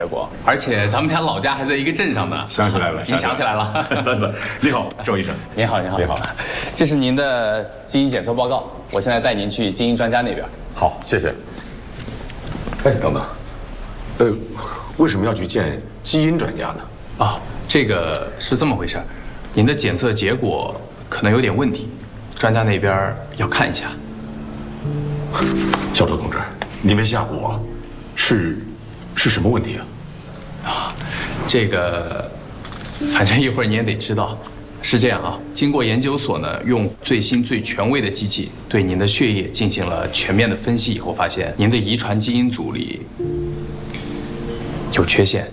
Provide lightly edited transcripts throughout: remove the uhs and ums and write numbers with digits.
结果，而且咱们家老家还在一个镇上呢。 想起来了， 您想起来了。 你好，周医生。 您好，您好，您好。这是您的基因检测报告，我现在带您去基因专家那边。 好，谢谢。哎，等等，为什么要去见基因专家呢？ 啊，这个是这么回事，您的检测结果可能有点问题，专家那边要看一下。 小周同志，你别吓唬我，是什么问题啊？ 啊，这个，反正一会儿你也得知道。是这样啊，经过研究所呢，用最新最权威的机器对您的血液进行了全面的分析以后，发现您的遗传基因组里有缺陷。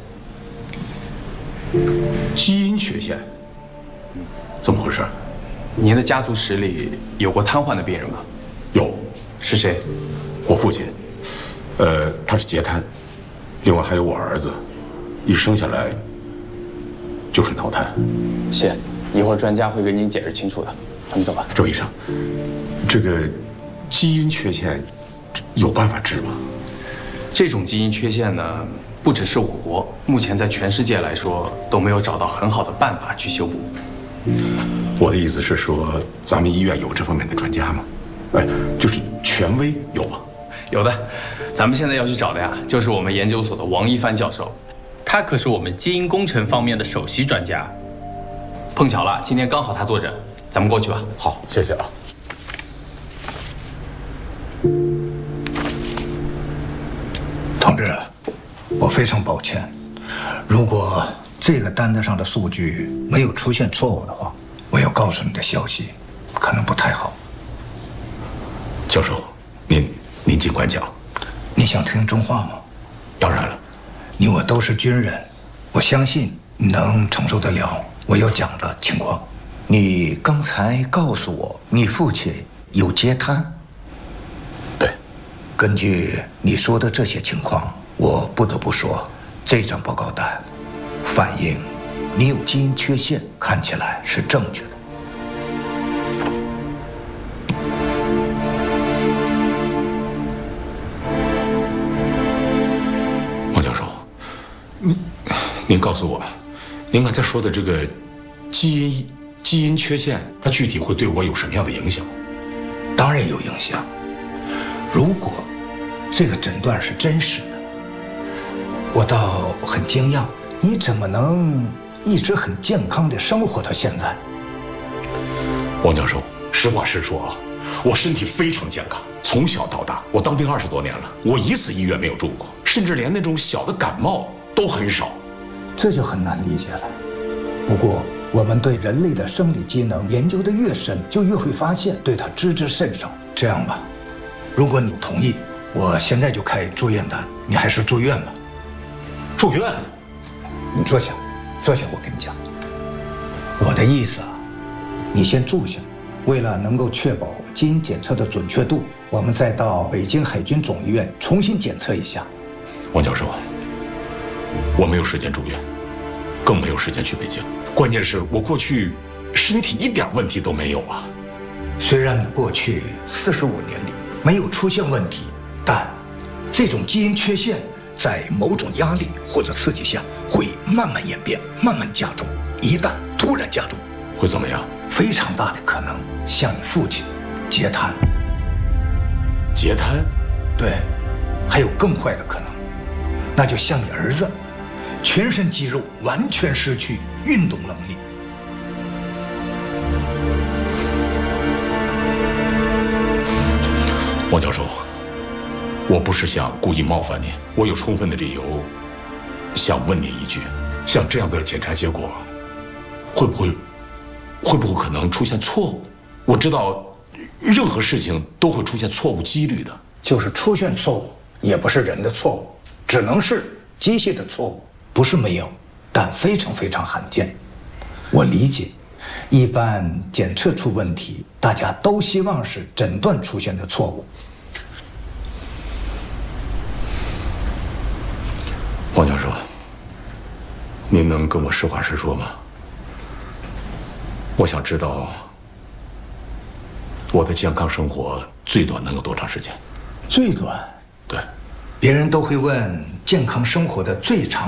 基因缺陷？怎么回事？ 您的家族史里有过瘫痪的病人吗？ 有。 是谁？ 我父亲。他是截瘫。另外还有我儿子，一生下来就是脑瘫。 谢，一会儿专家会给您解释清楚的。咱们走吧。 周医生，这个基因缺陷有办法治吗？ 这种基因缺陷呢，不只是我国，目前在全世界来说都没有找到很好的办法去修补。 我的意思是说，咱们医院有这方面的专家吗？就是权威有吗？ 有的，咱们现在要去找的呀，就是我们研究所的王一帆教授，他可是我们基因工程方面的首席专家。碰巧了，今天刚好他坐诊，咱们过去吧。 好，谢谢啊。 同志，我非常抱歉，如果这个单子上的数据没有出现错误的话，我要告诉你的消息可能不太好。 教授，您尽管讲。 你想听真话吗？ 当然了。 你我都是军人，我相信你能承受得了我要讲的情况。你刚才告诉我你父亲有截瘫。 对。 根据你说的这些情况，我不得不说，这张报告单反映你有基因缺陷，看起来是正确的。 王教授，您告诉我，您刚才说的这个基因缺陷，它具体会对我有什么样的影响？ 当然有影响。如果这个诊断是真实的，我倒很惊讶，你怎么能一直很健康的生活到现在？ 王教授，实话实说啊，我身体非常健康，从小到大，我当兵20多年了，我一次医院没有住过，甚至连那种小的感冒都很少。 这就很难理解了。不过，我们对人类的生理机能研究的越深，就越会发现对它知之甚少。这样吧，如果你同意，我现在就开住院单，你还是住院吧。 住院？ 你坐下，坐下，我跟你讲。我的意思啊，你先住下，为了能够确保基因检测的准确度，我们再到北京海军总医院重新检测一下。 王教授，我没有时间住院，更没有时间去北京。关键是我过去身体一点问题都没有啊。 虽然你过去45年里没有出现问题，但这种基因缺陷在某种压力或者刺激下会慢慢演变，慢慢加重。一旦突然加重， 会怎么样？ 非常大的可能像你父亲截瘫。 截瘫？ 对，还有更坏的可能，那就像你儿子，全身肌肉完全失去运动能力。 王教授，我不是想故意冒犯您，我有充分的理由想问您一句：像这样的检查结果，会不会可能出现错误？我知道，任何事情都会出现错误几率的。 就是出现错误，也不是人的错误，只能是机械的错误，不是没有，但非常非常罕见。我理解，一般检测出问题，大家都希望是诊断出现的错误。 王教授，您能跟我实话实说吗？我想知道我的健康生活最短能有多长时间？ 最短？ 对。 别人都会问健康生活的最长